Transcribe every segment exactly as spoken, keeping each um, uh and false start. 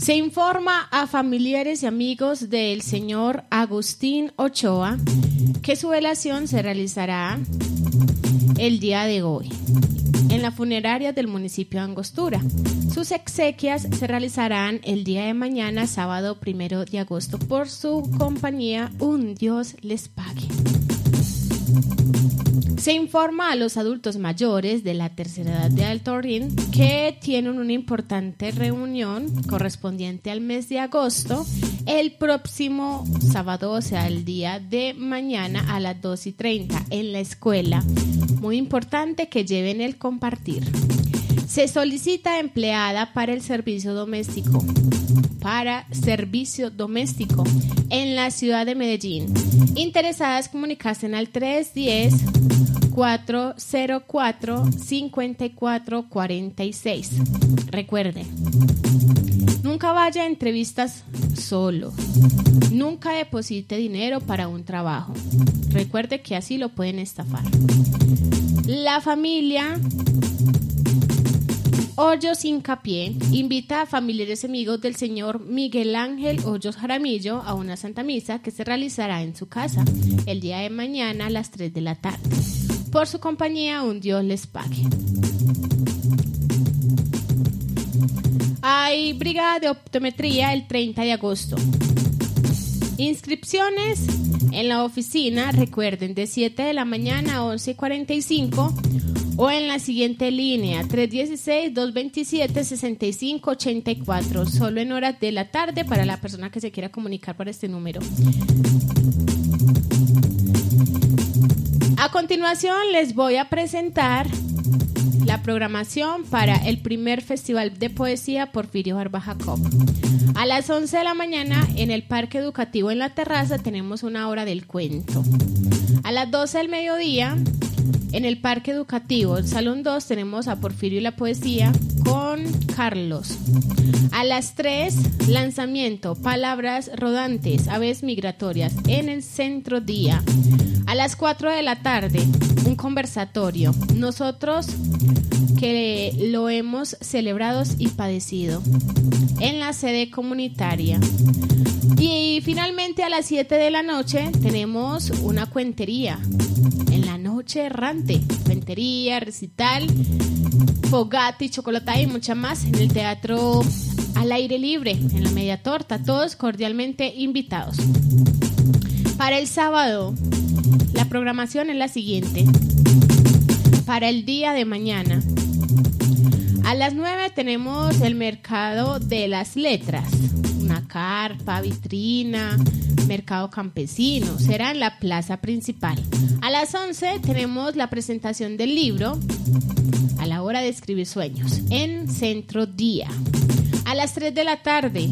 Se informa a familiares y amigos del señor Agustín Ochoa que su velación se realizará el día de hoy en la funeraria del municipio de Angostura. Sus exequias se realizarán el día de mañana, sábado primero de agosto. Por su compañía, un Dios les pague. Se informa a los adultos mayores de la tercera edad de Alto Rin que tienen una importante reunión correspondiente al mes de agosto el próximo sábado, o sea, el día de mañana a las dos y treinta en la escuela. Muy importante que lleven el compartir. Se solicita empleada para el servicio doméstico, para servicio doméstico en la ciudad de Medellín. Interesadas, comunicarse al tres uno cero, cuatro cero cuatro, cinco cuatro cuatro seis. Recuerde, nunca vaya a entrevistas solo. Nunca deposite dinero para un trabajo. Recuerde que así lo pueden estafar. La familia Hoyos Hincapié invita a familiares y amigos del señor Miguel Ángel Hoyos Jaramillo a una santa misa que se realizará en su casa el día de mañana a las tres de la tarde. Por su compañía, un Dios les pague. Hay brigada de optometría el treinta de agosto. Inscripciones en la oficina, recuerden, de siete de la mañana a once y cuarenta y cinco o en la siguiente línea, tres uno seis, dos dos siete, seis cinco ocho cuatro, solo en horas de la tarde para la persona que se quiera comunicar por este número. A continuación les voy a presentar la programación para el primer Festival de Poesía Porfirio Barba Jacob. A las once de la mañana en el Parque Educativo en la terraza tenemos una hora del cuento. A las doce del mediodía en el Parque Educativo, el Salón dos, tenemos a Porfirio y la Poesía con Carlos. A las tres, lanzamiento, palabras rodantes, aves migratorias en el Centro Día. A las cuatro de la tarde, un conversatorio. Nosotros que lo hemos celebrado y padecido en la sede comunitaria. Y finalmente a las siete de la noche tenemos una cuentería en la noche errante, cuentería, recital, fogata y chocolatada y mucha más en el teatro al aire libre, en la Media Torta, todos cordialmente invitados. Para el sábado, la programación es la siguiente. Para el día de mañana, a las nueve tenemos el mercado de las letras, una carpa, vitrina, mercado campesino, será en la plaza principal. A las once tenemos la presentación del libro A la hora de escribir sueños en Centro Día. A las tres de la tarde,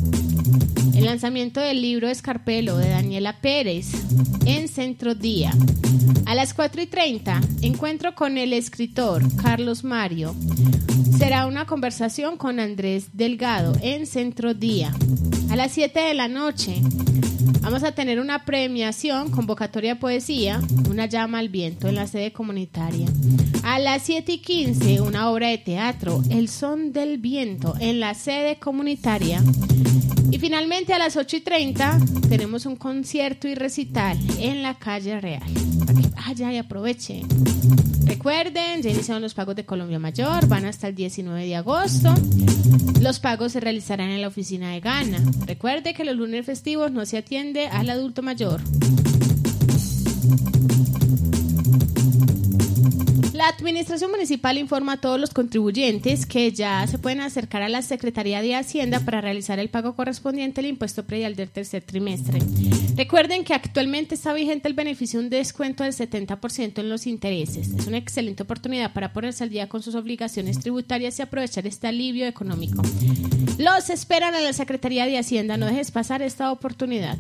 el lanzamiento del libro Escarpelo de Daniela Pérez en Centro Día. A las cuatro y treinta, encuentro con el escritor Carlos Mario. Será una conversación con Andrés Delgado en Centro Día. A las siete de la noche vamos a tener una premiación, convocatoria de poesía, una llama al viento en la sede comunitaria. A las siete y quince, una obra de teatro, El son del viento, en la sede comunitaria. Y finalmente a las ocho y treinta tenemos un concierto y recital en la calle Real, para que vaya y aproveche. Recuerden, ya iniciaron los pagos de Colombia Mayor, van hasta el diecinueve de agosto. Los pagos se realizarán en la oficina de Gana. Recuerde que los lunes festivos no se atiende al adulto mayor. La Administración Municipal informa a todos los contribuyentes que ya se pueden acercar a la Secretaría de Hacienda para realizar el pago correspondiente al impuesto predial del tercer trimestre. Recuerden que actualmente está vigente el beneficio de un descuento del setenta por ciento en los intereses. Es una excelente oportunidad para ponerse al día con sus obligaciones tributarias y aprovechar este alivio económico. Los esperan en la Secretaría de Hacienda, no dejes pasar esta oportunidad.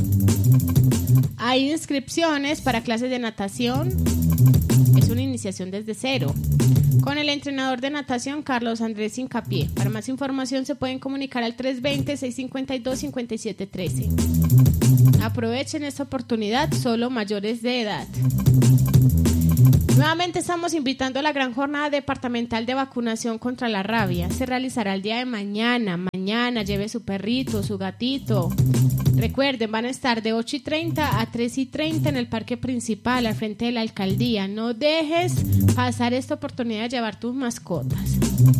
Hay inscripciones para clases de natación. Es una iniciación desde cero con el entrenador de natación Carlos Andrés Hincapié. Para más información se pueden comunicar al tres dos cero, seis cinco dos, cinco siete uno tres. Aprovechen esta oportunidad, solo mayores de edad. Nuevamente estamos invitando a la gran jornada departamental de vacunación contra la rabia. Se realizará el día de mañana. Mañana lleve su perrito, su gatito. Recuerden, van a estar de ocho y treinta a tres y treinta en el parque principal, al frente de la alcaldía. No dejes pasar esta oportunidad de llevar tus mascotas.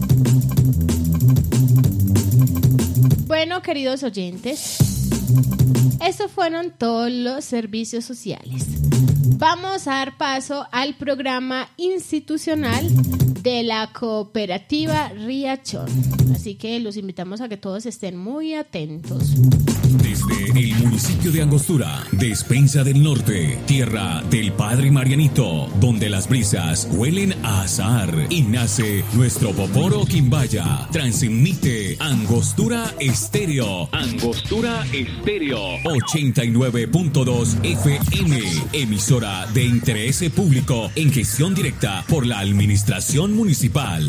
Bueno, queridos oyentes, estos fueron todos los servicios sociales. Vamos a dar paso al programa institucional de la cooperativa Riachón. Así que los invitamos a que todos estén muy atentos. Desde el municipio de Angostura, Despensa del Norte, tierra del Padre Marianito, donde las brisas huelen a azahar y nace nuestro Poporo Quimbaya. Transmite Angostura Estéreo. Angostura Estéreo. ochenta y nueve punto dos F M. Emisora de interés público en gestión directa por la Administración Municipal.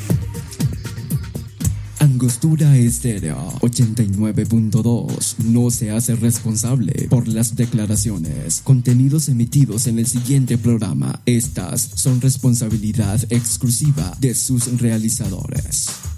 Angostura Estéreo ochenta y nueve punto dos no se hace responsable por las declaraciones, contenidos emitidos en el siguiente programa. Estas son responsabilidad exclusiva de sus realizadores.